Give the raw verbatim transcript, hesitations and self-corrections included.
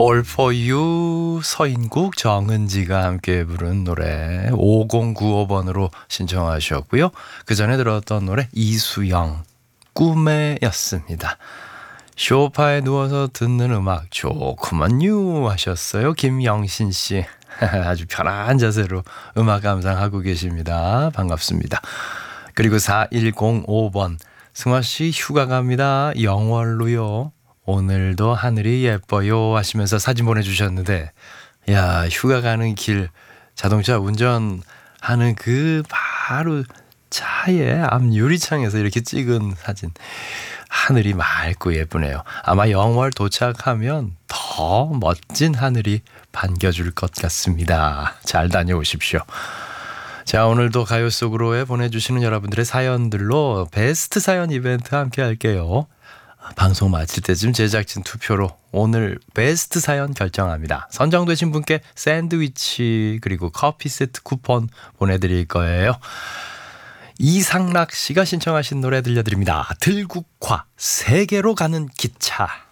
All for you 서인국 정은지가 함께 부른 노래 오공구오 번으로 신청하셨고요. 그 전에 들었던 노래 이수영 꿈에였습니다. 소파에 누워서 듣는 음악 좋구먼요 하셨어요. 김영신 씨 아주 편한 자세로 음악 감상하고 계십니다. 반갑습니다. 그리고 사일공오 번 승화씨 휴가 갑니다. 영월로요. 오늘도 하늘이 예뻐요 하시면서 사진 보내주셨는데 야 휴가 가는 길 자동차 운전하는 그 바로 차의 앞 유리창에서 이렇게 찍은 사진 하늘이 맑고 예쁘네요. 아마 영월 도착하면 더 멋진 하늘이 반겨줄 것 같습니다. 잘 다녀오십시오. 자, 오늘도 가요 속으로에 보내주시는 여러분들의 사연들로 베스트 사연 이벤트 함께 할게요. 방송 마칠 때쯤 제작진 투표로 오늘 베스트 사연 결정합니다. 선정되신 분께 샌드위치 그리고 커피 세트 쿠폰 보내드릴 거예요. 이상락 씨가 신청하신 노래 들려드립니다. 들국화 세계로 가는 기차.